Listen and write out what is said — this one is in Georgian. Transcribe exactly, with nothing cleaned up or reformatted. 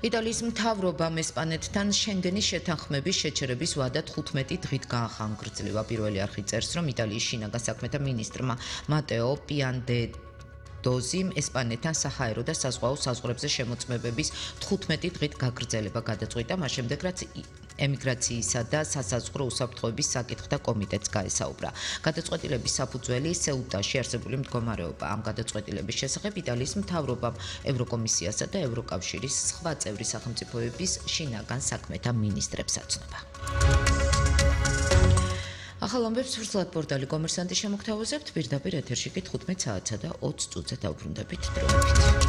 იტალიის მთავრობამ ესპანეთთან შენგენის შეთანხმების შეჩერების ვადა თხუთმეტი დღით გაახანგრძლივა. პირველი არხი წერს, რომ იტალიის შინაგან საქმეთა მინისტრმა მატეო პიანდედოზიმ ესპანეთთან საჰაერო და საზღვაო საზღვრებზე შემოწმებების თხუთმეტი დღით გაგრძელება გადაწყვიტა, მას შემდეგ რაც ემიგრაციისა და სასაზღვრო უსაფრთხოების საკითხთა კომიტეტს გაესაუბრა. გადაწყვეტილების საფუძველი სეუტაში არსებული მდგომარეობა. ამ გადაწყვეტილების შესახებ იტალიის მთავრობამ ევროკომისიასა და ევროკავშირის სხვა წევრი სახელმწიფოების შინაგან საქმეთა მინისტრებს აცნობა. ახალ ამბებს სურსლად პორტალი კომერსანტი შემოგთავაზებთ, პირდაპირ ეთერში კი თხუთმეტ საათსა და ოცი წუთზე დავბრუნდებით დროებით.